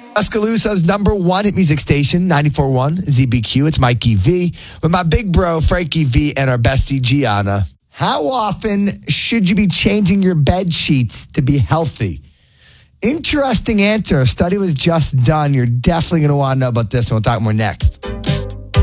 Tuscaloosa's number one hit music station, 94.1 ZBQ. It's Mikey V with my big bro, Frankie V, and our bestie, Gianna. How often should you be changing your bed sheets to be healthy? Interesting answer. A study was just done. You're definitely going to want to know about this, and we'll talk more next.